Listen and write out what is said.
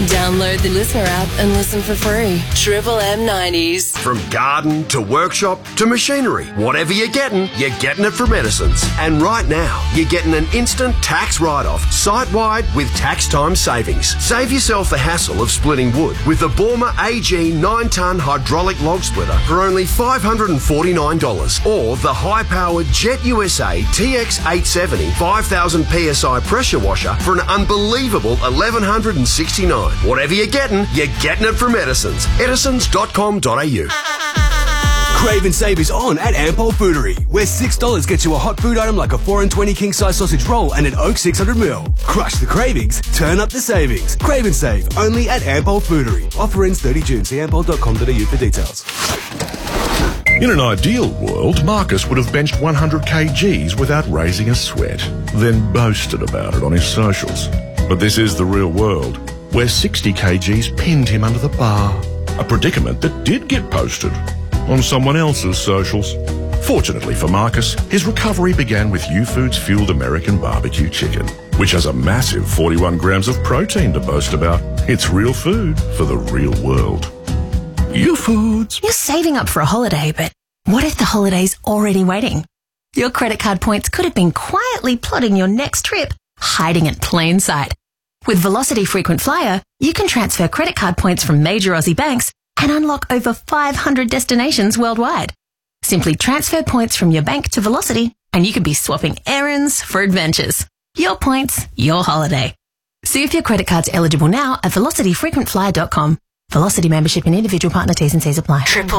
Download the Listener app and listen for free. Triple M 90s. From garden to workshop to machinery, whatever you're getting it from Edison's. And right now, you're getting an instant tax write-off, site-wide with tax time savings. Save yourself the hassle of splitting wood with the Borma AG 9-tonne hydraulic log splitter for only $549, or the high-powered Jet USA TX870 5000 PSI pressure washer for an unbelievable $1,169. Whatever you're getting it from Edison's. Edisons.com.au. Crave and save is on at Ampol Foodery, where $6 gets you a hot food item like a 4 and 20 king-size sausage roll and an Oak 600ml. Crush the cravings, turn up the savings. Crave and save, only at Ampol Foodery. Offer ends 30 June. See ampol.com.au for details. In an ideal world, Marcus would have benched 100 kgs without raising a sweat, then boasted about it on his socials. But this is the real world, where 60 kgs pinned him under the bar. A predicament that did get posted on someone else's socials. Fortunately for Marcus, his recovery began with U-Foods Fueled American Barbecue Chicken, which has a massive 41 grams of protein to boast about. It's real food for the real world. U-Foods. You're saving up for a holiday, but what if the holiday's already waiting? Your credit card points could have been quietly plotting your next trip, hiding in plain sight. With Velocity Frequent Flyer, you can transfer credit card points from major Aussie banks and unlock over 500 destinations worldwide. Simply transfer points from your bank to Velocity and you could be swapping errands for adventures. Your points, your holiday. See if your credit card's eligible now at velocityfrequentflyer.com. Velocity membership and individual partner T's and C's apply. Triple